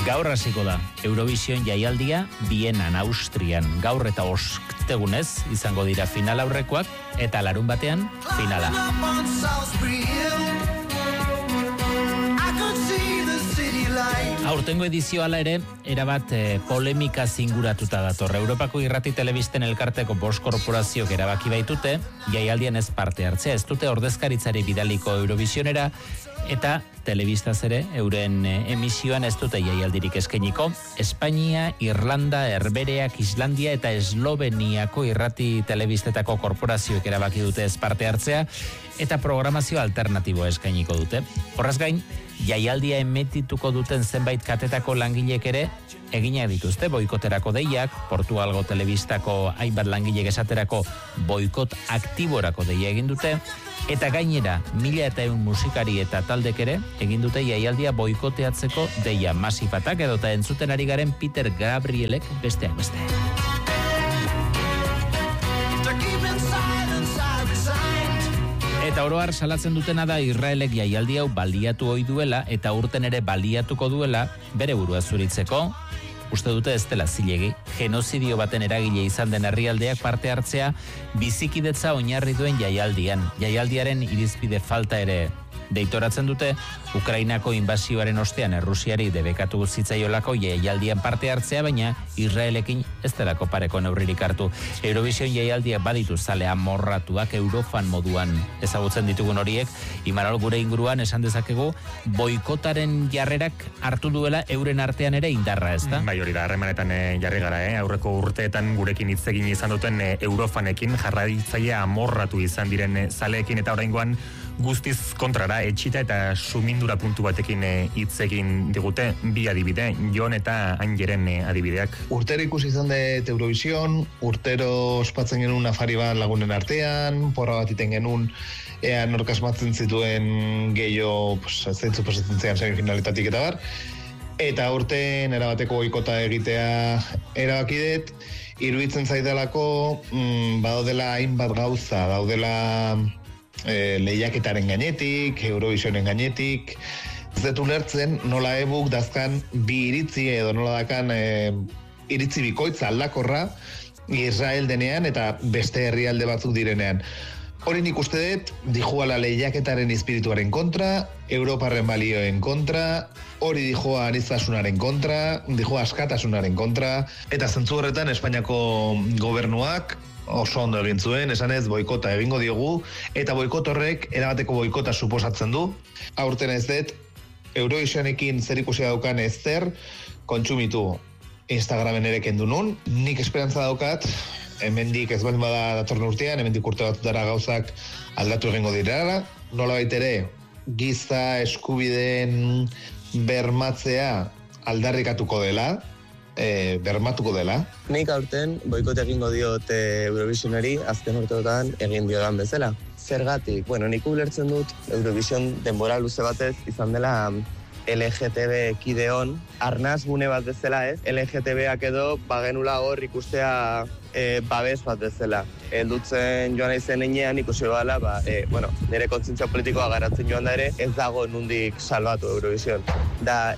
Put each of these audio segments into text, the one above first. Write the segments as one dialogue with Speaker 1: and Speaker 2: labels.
Speaker 1: Gaur hasiko da Eurovision jaialdia Vienan, Austrian. Gaur eta ostegunez izango dira final aurrekoak eta larun batean finala. Aurtengo edizio hala ere, erabat polemika zinguratuta dator. Europako irrati telebisten elkarteko 5 korporaziok erabaki baitute, jaialdian ez parte hartzea, ez dute ordezkaritzari bidaliko Eurovisionera, eta telebistaz ere, euren emisioan ez dute jaialdirik eskainiko. Espainia, Irlanda, Herbereak, Islandia eta Esloveniako irrati telebistetako korporazioek erabaki dute ez parte hartzea, eta programazio alternatiboa eskainiko dute. Horraz gain, jaialdia emetituko duten zenbait katetako langileek ere eginak dituzte boikoterako deiak, Portugalgo telebistako hainbat langilek esaterako boikot aktiborako deia egin dute, eta gainera 1.100 musikari eta taldek ere egin dute jaialdia boikoteatzeko deia masifatak edota entzuten ari garen Peter Gabrielek besteak beste. Eta oroar salatzen dutena da Israelek jaialdi hau baliatu ohi duela eta urten ere baliatuko duela bere burua zuritzeko. Uste dute ez dela zilegi, genozidio baten eragile izan den herrialdeak parte hartzea bizikidetza oinarri duen jaialdian. Jaialdiaren irizpide falta ere deitoratzen dute, Ukrainako inbasioaren ostean Errusiari debekatu zitzaiolako jaialdian parte hartzea, baina Israelekin ez delako pareko neurririk hartu. Eurovision jaialdiak baditu zale amorratuak Eurofan moduan ezagutzen ditugun horiek, Imanol gure inguruan esan dezakegu boikotaren jarrerak hartu duela euren artean ere indarra, ezta?
Speaker 2: Bai, hori da, harremanetan jarri gara, aurreko urteetan gurekin hitz egin izan duten Eurofanekin jarraitzaile amorratu izan diren zaleekin eta oraingoan guztiz kontrara etxita eta sumindura puntu batekin hitz egin digute bi adibide, Jon eta Angeren adibideak.
Speaker 3: Urtero ikusi izan dut Eurovision, urtero ospatzen genuen afari bat lagunen artean, porra bat iten genuen ea nork asmatzen zituen gehiago zeintzu pasatzen zean semifinaletatik eta bar, eta urten erabateko boikota egitea erabaki dut, iruditzen zaidalako badaudela hainbat gauza, daudela lehiaketaren gainetik, Eurovisionen gainetik, ez dut ulertzen nola ebuk dazkan bi iritzi edo nola dakan iritzi bikoitza aldakorra Israel denean eta beste herrialde batzuk direnean. Hori nik uste dut, dijoala lehiaketaren espirituaren kontra, Europarren balioen kontra, hori dijoa aniztasunaren kontra, dijoa askatasunaren kontra, eta zentzu horretan Espainiako gobernuak oso ondo egin zuen, esanez boikota egingo diogu, eta boikot horrek erabateko boikota suposatzen du. Aurten ez dut, Eurovisionekin zer ikusi daukan ez zer, kontsumitu Instagramen ere kendu nun. Nik esperantza daukat, hemendik ez baldin bada datorren urtean, hemendik urte batutara gauzak aldatu egingo direla. Nolabait ere, giza eskubideen bermatzea aldarrikatuko dela, bermatuko dela.
Speaker 4: Nik aurten boikote egingo diot Eurovisionari azken urteotan egin diodan bezala. Zergatik, nik ulertzen dut Eurovision denbora luze batez izan dela LGTB kideon, arnaz gune bat bezala ez, LGTBak edo bagenula hor ikustea babes bat bezala. Eldutzen joan aizen enean ikusi bala, nire kontzientzia politikoa garatzen joan da ere, ez dago nundik salbatu Eurovision. Da,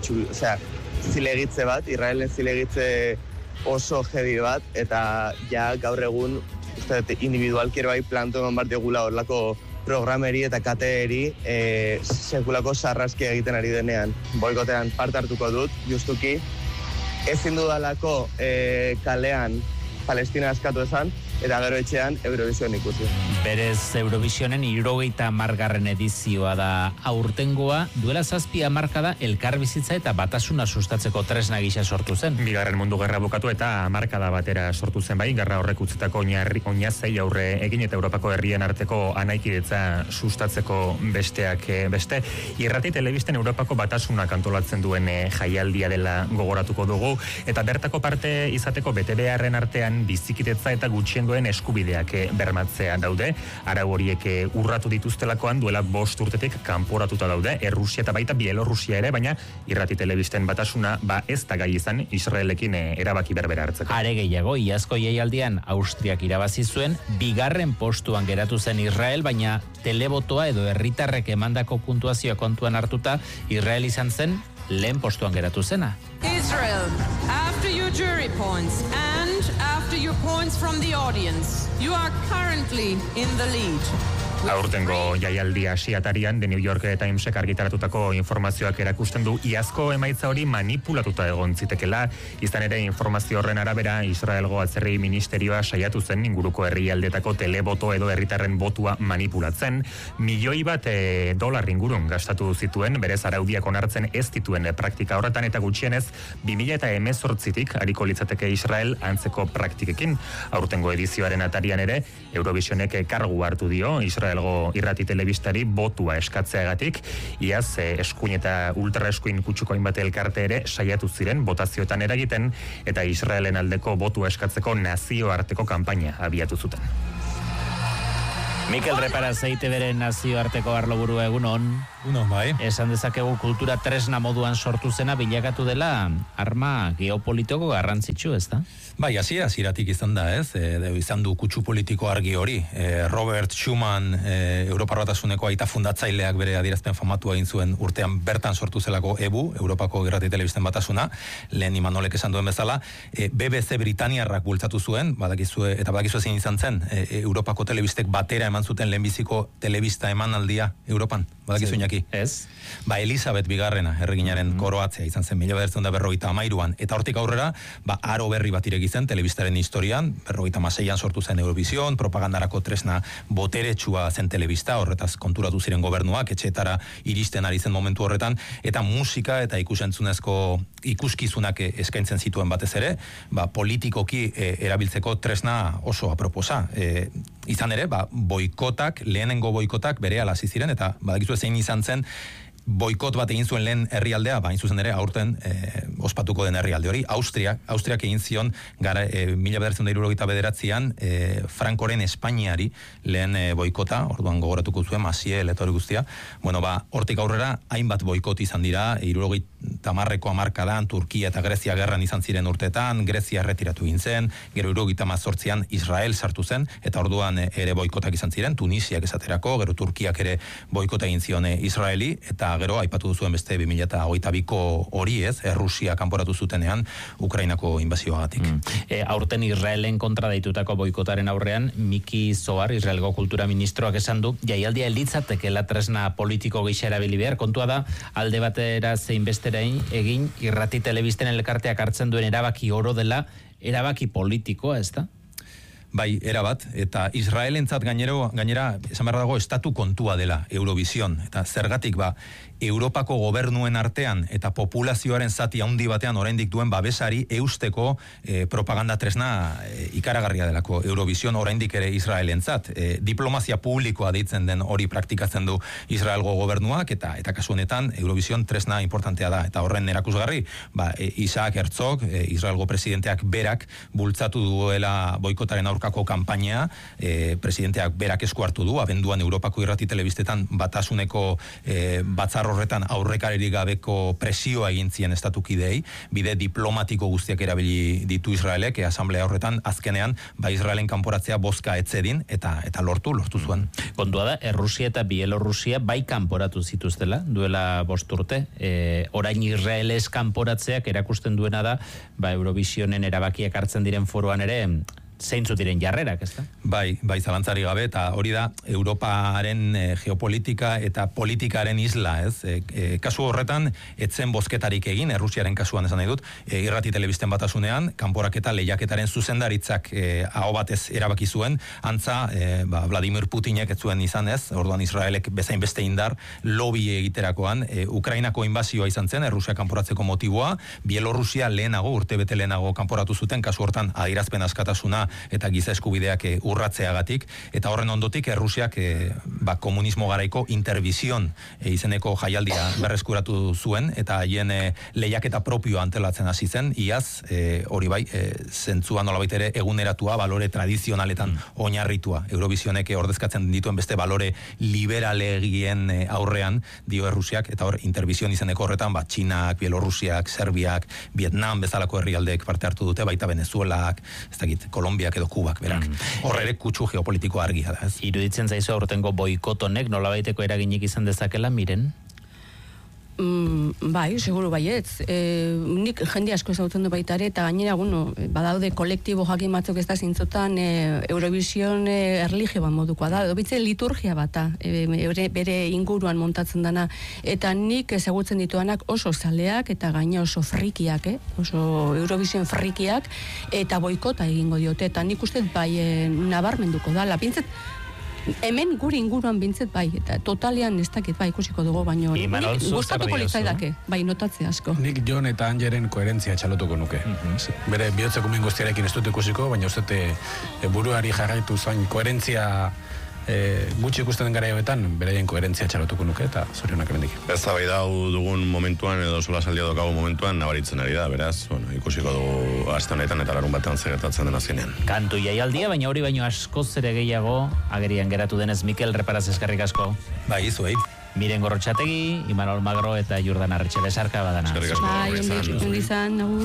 Speaker 4: zilegitze bat, Israelen zilegitze oso heavy bat, eta ja gaur egun individualki ere bai planto eman bat diogula horlako programeri eta kateeri sekulako sarraskia egiten ari denean. Boikotean parte hartuko dut, justuki, ezin dudalako kalean Palestina askatu esan, eta gero etxean Eurovision ikusi.
Speaker 1: Berez Eurovisionen 70. edizioa da aurtengoa, duela 7 hamarkada elkarbizitza eta batasuna sustatzeko tresna gisa sortu zen.
Speaker 2: Bigarren Mundu Gerra bukatu eta hamarkada batera sortu zen bai, gerra horrek utzitako oinazei aurre egin eta Europako herrien arteko anaikidetza sustatzeko besteak beste. Irrati telebisten Europako batasunak antolatzen duen jaialdia dela gogoratuko dugu, eta bertako parte izateko betebeharren artean bizikidetza eta gutxiengo eskubideak bermatzea daude. Arau horiek urratu dituztelakoan duela 5 urtetik kanporatuta daude, Errusia eta baita Bielorrusia ere, baina irrati telebisten batasuna ez da gai izan Israelekin erabaki berbera hartzeko.
Speaker 1: Are gehiago, iazko jaialdian Austriak irabazi zuen, 2. postuan geratu zen Israel, baina telebotoa edo herritarrek emandako puntuazioa kontuan hartuta, Israel izan zen lehen postuan geratu zena.
Speaker 5: Israel, after your jury points and after your points from the audience, you are currently in the lead.
Speaker 2: Aurtengo jaialdi asiatarian The New York Timesek argitaratutako informazioak erakusten du iazko emaitza hori manipulatuta egon zitekela, izan ere informazio horren arabera Israelgo atzerri ministerioa saiatu zen inguruko herrialdetako teleboto edo herritarren botua manipulatzen, $1.000.000 ingurun gastatu zituen, berez araudiak onartzen ez dituen praktika horretan eta gutxienez 2018tik ariko litzateke Israel antzeko praktikekin. Aurtengo edizioaren atarian ere Eurovisionek kargu hartu dio Israelgo irrati telebistari botua eskatzeagatik, iaz eskuin eta ultraeskuin kutsuko hainbat elkarte ere saiatu ziren botazioetan eragiten eta Israelen aldeko botua eskatzeko nazioarteko kanpaina abiatu zuten.
Speaker 1: Mikel Repara zeite bere nazioarteko arloburua egunon.
Speaker 6: Bai.
Speaker 1: Esan dezakegu kultura tresna moduan sortu zena bilakatu dela arma geopolitiko garrantzitsu, ez da?
Speaker 6: Bai, hasieratik izan da, ez? Izan du kutsu politiko argi hori. Robert Schuman, Europar Batasuneko aita fundatzaileak bere adierazpen famatua egin zuen urtean bertan sortu zelako EBU, Europako Irrati Telebisten Batasuna, lehen Imanolek esan duen bezala, BBC Britaniarrak bultzatu zuen, badakizue zein izan zen, Europako telebistek batera eman zuten lehenbiziko telebista emanaldia Europan, badakizu Iñaki?
Speaker 1: Ez.
Speaker 6: Elizabeth Bigarrena, erreginaren koroatzea izan zen 1953an, eta hortik aurrera, aro berri bat ireki zen telebistaren historian, 56an sortu zen Eurovision, propagandarako tresna boteretsua zen telebista, horretaz konturatu ziren gobernuak, etxeetara iristen ari zen momentu horretan, eta musika eta ikuskizunak eskaintzen zituen batez ere, politikoki erabiltzeko tresna oso aproposa. Izan ere, lehenengo boikotak berehala hasi ziren, eta badakizu zein izan zen boikot bat egin zuen lehen herrialdea, hain zuzen ere aurten ospatuko den herrialde hori, Austriak egin zion 1979an Francoren Espainiari lehen boikota, orduan gogoratuko zuen Maciel eta hori guztia. Hortik aurrera hainbat boikot izan dira, 70ko hamarkadan Turkia eta Grezia gerran izan ziren urteetan, Grezia erretiratu egin zen, gero 78an Israel sartu zen, eta orduan ere boikotak izan ziren, Tunisiak esaterako, gero Turkiak ere boikota egin zion Israeli, eta gero aipatu duzuen beste 2022ko hori ez, Errusia kanporatu zutenean Ukrainako inbazioagatik.
Speaker 1: Aurten Israelen kontra deitutako boikotaren aurrean, Miki Zohar, Israelgo kultura ministroak esan du, jaialdia elitzatekela tresna politiko gisa erabili behar, kontua da, alde batera zein besterain egin irrati telebisten elkarteak hartzen duen erabaki oro dela, erabaki politikoa, ez da?
Speaker 6: Bai, erabat, eta Israelentzat gainera, esan behar dago, estatu kontua dela Eurovision, eta zergatik Europako gobernuen artean eta populazioaren zati handi batean oraindik duen babesari eusteko propaganda tresna ikaragarria delako Eurovision oraindik ere Israelentzat. Diplomazia publikoa deitzen den hori praktikatzen du Israelgo gobernuak eta kasu honetan Eurovision tresna importantea da. Eta horren erakusgarri, Isaac Herzog, Israelgo presidenteak berak bultzatu duela boikotaren aurkako kanpaina, presidenteak berak esku hartu du, abenduan Europako irrati telebistetan batasuneko batzar horretan aurrekaririk gabeko presioa egin zien estatukidei, bide diplomatiko guztiak erabili ditu Israelek, asamblea horretan azkenean Israelen kanporatzea bozka etzedin eta lortu zuen.
Speaker 1: Kontua da, Errusia eta Bielorrusia bai kanporatu zituztela, duela 5 urte. Orain Israeles kanporatzeak erakusten duena da, Eurovisionen erabakiak hartzen diren foroan ere, zeintzu diren jarrerak, ez da?
Speaker 6: Bai, zalantzari gabe, eta hori da Europaren geopolitika eta politikaren isla, ez? Kasu horretan, etzen bozketarik egin, Errusiaren kasuan esan nahi dut, irrati telebisten batasunean, kanporaketa lehiaketaren zuzendaritzak aho batez erabaki zuen, antza, Vladimir Putinek ez zuen izan ez, orduan Israelek bezain beste indar, lobby egiterakoan, Ukrainako inbazioa izan zen, Errusia kanporatzeko motiboa, Bielorrusia urtebete lehenago kanporatu zuten, kasu hortan adierazpen askatasuna eta giza eskubideak urratzeagatik, eta horren ondotik Errusiak komunismo garaiko Intervision izeneko jaialdia berreskuratu zuen, eta haien lehiaketa propioa antelatzen hasi zen, iaz, hori zentzua nolabait ere eguneratua, balore tradizionaletan oinarritua. Eurovisionek ordezkatzen dituen beste balore liberalegien aurrean, dio Errusiak, eta hor Intervision izeneko horretan, Txinak, Bielorrusiak, Serbiak, Vietnam bezalako herrialdeek parte hartu dute, baita Venezuelak, ez dakit, Kolombiak edo Kubak, berak. Horre kutsu geopolitiko argia da, ez?
Speaker 1: Iruditzen zaizu aurtengo boikot honek nolabaiteko eraginik izan dezakela, Miren?
Speaker 7: Bai, seguru baietz. Nik jende asko ezagutzen du baita ere, eta gainera, badaude kolektibo jakin batzuk ez da zintzotan Eurovision erlijioan modukoa da, edo bitze liturgia bata, bere inguruan montatzen dana, eta nik ezagutzen dituanak oso zaleak, eta gaina oso frikiak, oso Eurovision frikiak, eta boikota egingo diote, eta nik uste bai nabarmenduko da, lapintzet, hemen guri inguruan bintzet bai, eta totalean ez dakit bai ikusiko dugu, baino gustatuko litzaidake, bai notatze asko.
Speaker 8: Nik Jon eta Angeren koherentzia txalotuko nuke. Bere bihotzeko min guztiarekin ez dut ikusiko, baina uste buruari jarraitu zain koherentzia gutxi ikusten den garaioetan, beraien koherentzia txalotuko nuke, eta zorionak emendik.
Speaker 9: Ez da bai dau dugun momentuan, edo sola saldia dokagu momentuan, nabaritzen ari da, beraz, ikusiko dugu aste honetan eta larun batean gertatzen den azkenean.
Speaker 1: Kantu jaialdia, baina hori baino askoz ere gehiago, agerian geratu denez Mikel Reparaz eskerrik asko.
Speaker 6: Bai, zuei.
Speaker 1: Miren Gorrotxategi, Imanol Magro eta Jordan Arretxe besarka badana.
Speaker 9: Eskerrik asko.
Speaker 7: Bai, ondo izan.